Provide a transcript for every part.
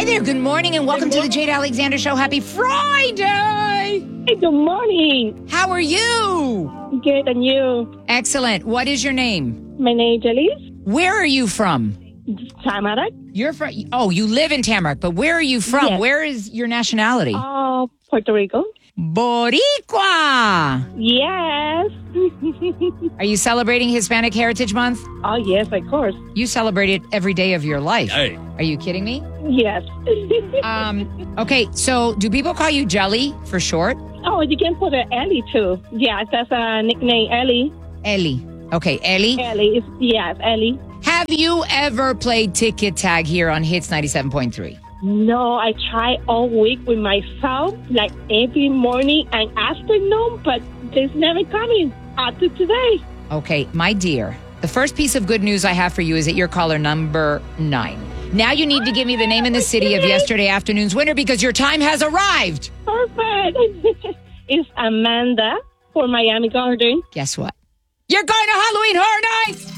there. Good morning and welcome to the Jade Alexander Show. Happy Friday. Hey, good morning. How are you? Good, and you? Excellent. What is your name? My name is Elise. Where are you from? Tamarack. You're from, you live in Tamarack, but where are you from? Yes. Where is your nationality? Puerto Rico. Boricua. Yes. Are you celebrating Hispanic Heritage Month? Oh, yes, of course. You celebrate it every day of your life. Hey. Are you kidding me? Yes. Okay, so do people call you Jelly for short? Oh, you can put an Ellie, too. Yes, that's a nickname, Ellie. Ellie. Okay, Ellie. Ellie. Yes, Ellie. Have you ever played Ticket Tag here on Hits 97.3? No, I try all week with myself, like every morning and afternoon, but it's never coming up to today. Okay, my dear, the first piece of good news I have for you is that you're caller number 9. Now you need to give me the name and the city of yesterday afternoon's winner because your time has arrived. Perfect. It's Amanda for Miami Garden. Guess what? You're going to Halloween Horror Nights!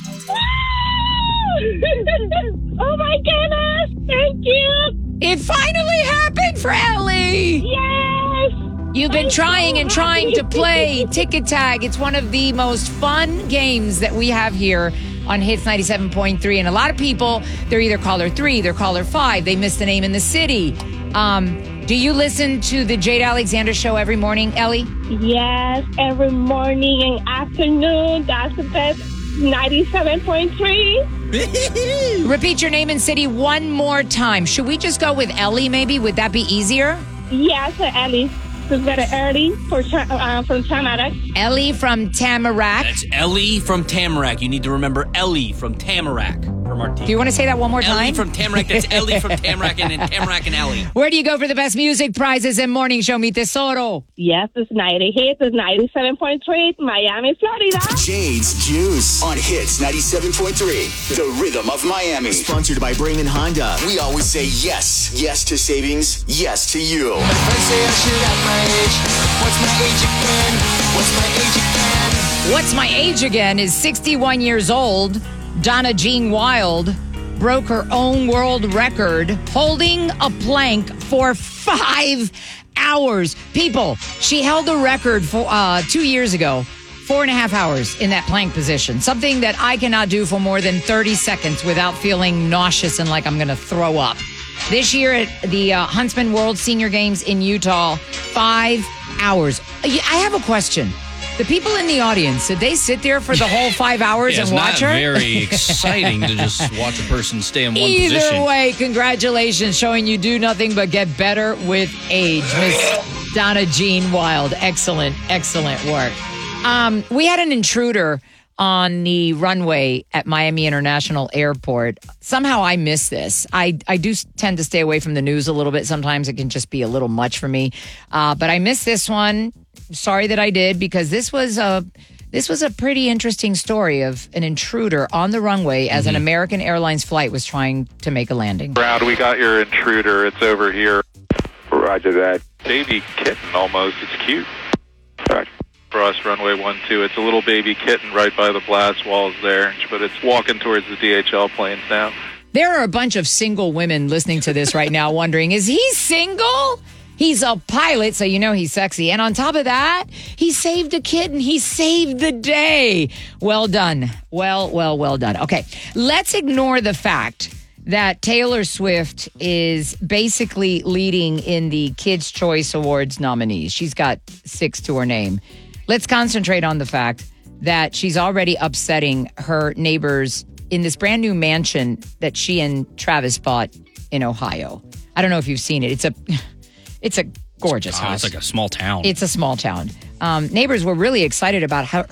Oh my goodness! Thank you! It finally happened for Ellie! Yes! You've been trying and trying to play Ticket Tag. It's one of the most fun games that we have here on Hits 97.3. And a lot of people, they're either caller 3, they're caller 5. They miss the name in the city. Do you listen to the Jade Alexander Show every morning, Ellie? Yes, every morning and afternoon. That's the best. 97.3. Repeat your name and city one more time. Should we just go with Ellie, maybe? Would that be easier? Yes, Ellie. It's very early from Tamarack. Ellie from Tamarack. That's Ellie from Tamarack. You need to remember Ellie from Tamarack from our team. Do you want to say that one more time? Ellie from Tamarack. That's Ellie from Tamarack and then Tamarack and Ellie. Where do you go for the best music prizes and morning show, Mi Tesoro? Yes, it's 90 hits. It's 97.3, Miami, Florida. Jade's Juice on Hits 97.3, the rhythm of Miami. Sponsored by Brain Honda. We always say yes. Yes to savings. Yes to you. What's My Age Again is 61 years old. Donna Jean Wild broke her own world record holding a plank for 5 hours. People, she held the record for 2 years ago, 4.5 hours in that plank position. Something that I cannot do for more than 30 seconds without feeling nauseous and like I'm going to throw up. This year at the Huntsman World Senior Games in Utah, 5 hours. I have a question. The people in the audience, did they sit there for the whole 5 hours and watch her? It's not very exciting to just watch a person stay in one position. Either way, congratulations, showing you do nothing but get better with age. Miss Donna Jean Wild. Excellent, excellent work. We had an intruder on the runway at Miami International Airport. Somehow I miss this. I do tend to stay away from the news a little bit. Sometimes it can just be a little much for me. But I missed this one. Sorry that I did, because this was a pretty interesting story of an intruder on the runway as an American Airlines flight was trying to make a landing. Brad, we got your intruder. It's over here. Roger that. Baby kitten almost. It's cute. Roger. For us, runway 12. It's a little baby kitten right by the blast walls there, but it's walking towards the DHL planes now. There are a bunch of single women listening to this right now wondering, is he single? He's a pilot, so you know he's sexy. And on top of that, he saved a kitten. He saved the day. Well done. Well done. Okay, let's ignore the fact that Taylor Swift is basically leading in the Kids' Choice Awards nominees. She's got 6 to her name. Let's concentrate on the fact that she's already upsetting her neighbors in this brand new mansion that she and Travis bought in Ohio. I don't know if you've seen it. It's a gorgeous house. It's like a small town. It's a small town. Neighbors were really excited about how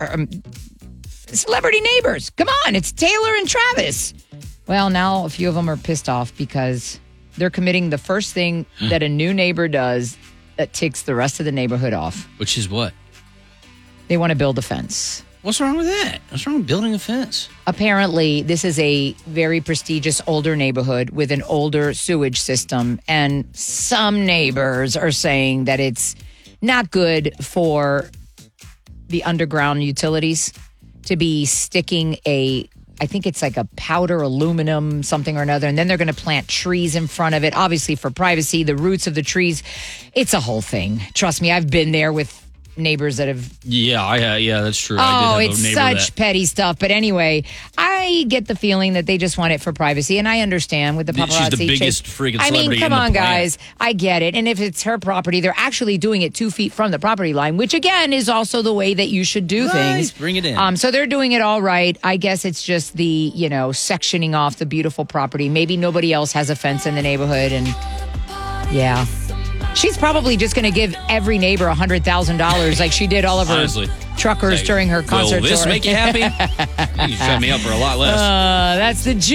celebrity neighbors. Come on, it's Taylor and Travis. Well, now a few of them are pissed off because they're committing the first thing that a new neighbor does that ticks the rest of the neighborhood off. Which is what? They want to build a fence. What's wrong with that? What's wrong with building a fence? Apparently, this is a very prestigious older neighborhood with an older sewage system. And some neighbors are saying that it's not good for the underground utilities to be sticking a I think it's like a powder aluminum something or another. And then they're going to plant trees in front of it, obviously for privacy, the roots of the trees. It's a whole thing. Trust me, I've been there with neighbors that have. Yeah, that's true. Oh, I did have it's a neighbor such petty stuff. But anyway, I get the feeling that they just want it for privacy. And I understand with the paparazzi. She's the biggest freaking I celebrity mean, come in the on, planet. guys. I get it. And if it's her property, they're actually doing it 2 feet from the property line, which again is also the way that you should do things. Bring it in. So they're doing it all right. I guess it's just the, sectioning off the beautiful property. Maybe nobody else has a fence in the neighborhood. And yeah. She's probably just going to give every neighbor $100,000 like she did all of her Honestly. truckers during her concert Will this tour. make you happy? You shut me up for a lot less. That's the